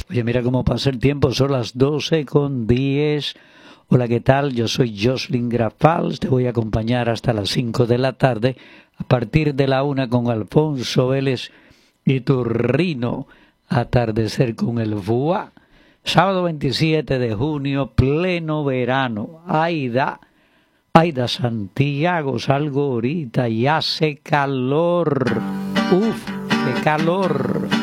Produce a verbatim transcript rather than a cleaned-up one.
Oye, mira cómo pasa el tiempo, son las doce con diez. Hola, ¿qué tal? Yo soy Jocelyn Grafals, te voy a acompañar hasta las cinco de la tarde, a partir de la una con Alfonso Vélez y Turrino, atardecer con el V U A. Sábado veintisiete de junio, pleno verano. Aida, Aida Santiago, salgo ahorita y hace calor. Uf, qué calor.